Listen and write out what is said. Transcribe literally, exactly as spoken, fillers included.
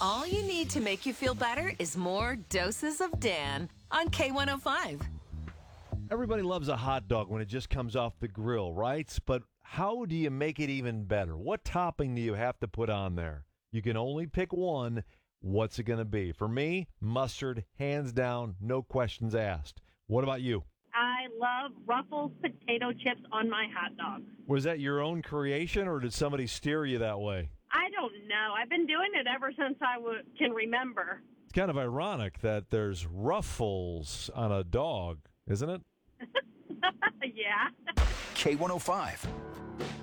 All you need to make you feel better is more doses of Dan on K one oh five. Everybody loves a hot dog when it just comes off the grill, right? But how do you make it even better? What topping do you have to put on there? You can only pick one. What's it going to be? For me, mustard, hands down, no questions asked. What about you? I love Ruffles potato chips on my hot dog. Was that your own creation, or did somebody steer you that way? I don't know. I've been doing it ever since I w- can remember. It's kind of ironic that there's Ruffles on a dog, isn't it? Yeah. K one oh five,